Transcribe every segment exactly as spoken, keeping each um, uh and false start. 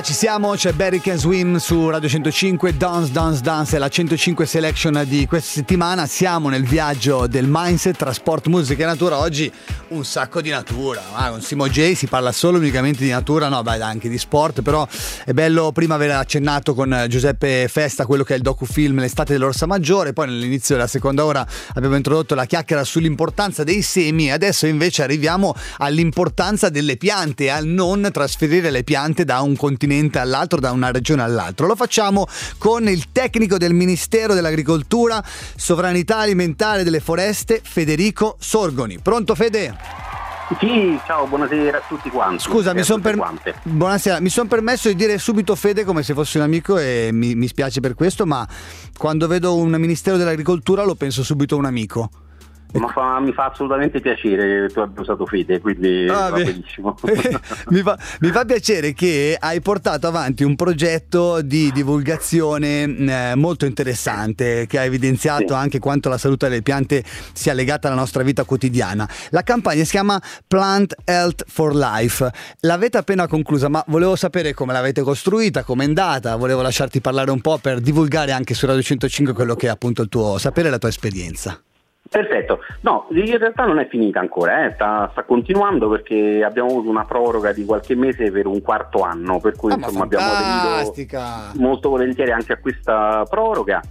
Ci siamo, c'è Barry Can Swim su Radio centocinque, Dance Dance Dance è la centocinque selection di questa settimana. Siamo nel viaggio del mindset tra sport, musica e natura. Oggi un sacco di natura, ah, con Simo J si parla solo unicamente di natura, no beh anche di sport, però è bello prima aver accennato con Giuseppe Festa quello che è il docufilm L'estate dell'Orsa Maggiore, poi nell'inizio della seconda ora abbiamo introdotto la chiacchiera sull'importanza dei semi e adesso invece arriviamo all'importanza delle piante, al non trasferire le piante da un continente all'altro, da una regione all'altro. Lo facciamo con il tecnico del Ministero dell'Agricoltura, Sovranità Alimentare delle Foreste, Federico Sorgoni. Pronto Fede? Sì, ciao, buonasera a tutti quanti. Scusa, mi sono per... buonasera, mi sono permesso di dire subito Fede come se fossi un amico e mi, mi spiace per questo, ma quando vedo un Ministero dell'Agricoltura lo penso subito a un amico. Ma fa, mi fa assolutamente piacere che tu abbia usato Fede, quindi ah, va benissimo. mi, fa, mi fa piacere che hai portato avanti un progetto di divulgazione eh, molto interessante, che ha evidenziato sì. anche quanto la salute delle piante sia legata alla nostra vita quotidiana. La campagna si chiama Plant Health for Life. L'avete appena conclusa, ma volevo sapere come l'avete costruita, com'è andata, volevo lasciarti parlare un po' per divulgare anche su Radio centocinque quello che è appunto il tuo sapere e la tua esperienza. Perfetto, no, in realtà non è finita ancora, eh. sta, sta continuando perché abbiamo avuto una proroga di qualche mese per un quarto anno, per cui ah, insomma abbiamo aderito molto volentieri anche a questa proroga.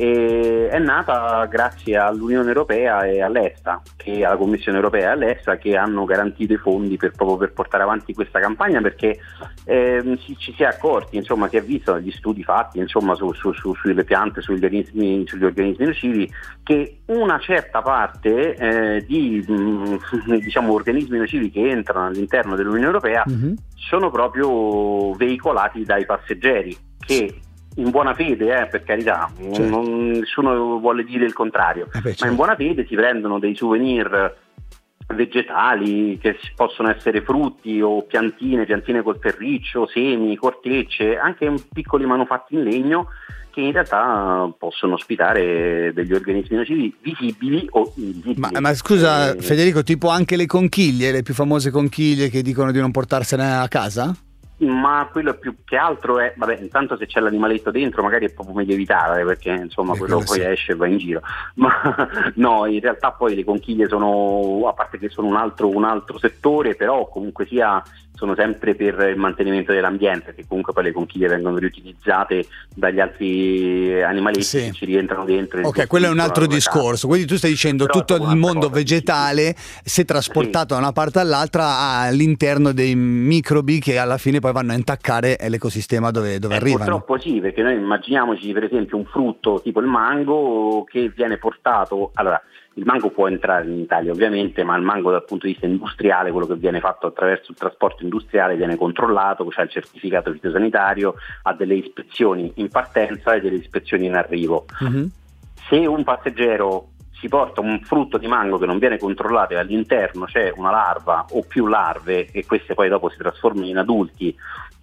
E è nata grazie all'Unione Europea e all'EFSA, che alla Commissione Europea e all'EFSA, che hanno garantito i fondi per proprio per portare avanti questa campagna, perché eh, ci, ci si è accorti, insomma, si è visto dagli studi fatti, insomma, su, su, su, sulle piante, sugli organismi, sugli organismi nocivi, che una certa parte eh, di mh, diciamo organismi nocivi che entrano all'interno dell'Unione Europea mm-hmm. sono proprio veicolati dai passeggeri, che in buona fede, eh, per carità, certo. non, nessuno vuole dire il contrario, eh beh, certo. ma in buona fede si prendono dei souvenir vegetali che possono essere frutti o piantine, piantine col terriccio, semi, cortecce, anche piccoli manufatti in legno che in realtà possono ospitare degli organismi nocivi visibili o invisibili. Ma, ma scusa eh, Federico, tipo anche le conchiglie, le più famose conchiglie che dicono di non portarsene a casa? Ma quello più che altro è, vabbè, intanto se c'è l'animaletto dentro magari è proprio meglio evitare, perché insomma eh, quello poi sì. esce e va in giro, ma no, in realtà poi le conchiglie sono, a parte che sono un altro, un altro settore, però comunque sia sono sempre per il mantenimento dell'ambiente, perché comunque poi le conchiglie vengono riutilizzate dagli altri animaletti sì. che ci rientrano dentro. Ok, quello è un altro discorso, quindi tu stai dicendo però tutto il mondo vegetale, se trasportato sì. da una parte all'altra, ha all'interno dei microbi che alla fine poi vanno a intaccare l'ecosistema dove, dove eh, arrivano. Purtroppo sì, perché noi immaginiamoci per esempio un frutto tipo il mango che viene portato, allora il mango può entrare in Italia ovviamente, ma il mango dal punto di vista industriale, quello che viene fatto attraverso il trasporto industriale, viene controllato, c'è il certificato fitosanitario, ha delle ispezioni in partenza e delle ispezioni in arrivo. Mm-hmm. Se un passeggero si porta un frutto di mango che non viene controllato e all'interno c'è una larva o più larve e queste poi dopo si trasformano in adulti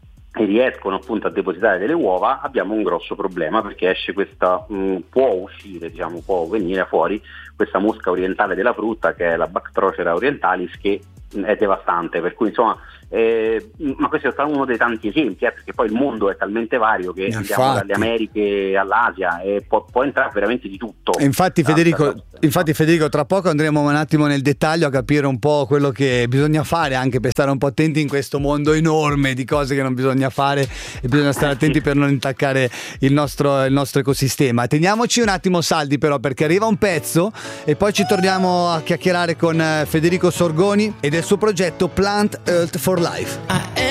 e riescono appunto a depositare delle uova, abbiamo un grosso problema, perché esce questa mh, può uscire, diciamo può venire fuori questa mosca orientale della frutta, che è la Bactrocera orientalis, che mh, è devastante, per cui insomma eh, ma questo è stato uno dei tanti esempi, eh, perché poi il mondo è talmente vario che infatti. andiamo dalle Americhe all'Asia e può, può entrare veramente di tutto. E infatti Federico, infatti Federico, tra poco andremo un attimo nel dettaglio a capire un po' quello che bisogna fare anche per stare un po' attenti in questo mondo enorme di cose che non bisogna fare e bisogna stare attenti per non intaccare il nostro, il nostro ecosistema. Teniamoci un attimo saldi però, perché arriva un pezzo e poi ci torniamo a chiacchierare con Federico Sorgoni e del suo progetto Plant Health for Life.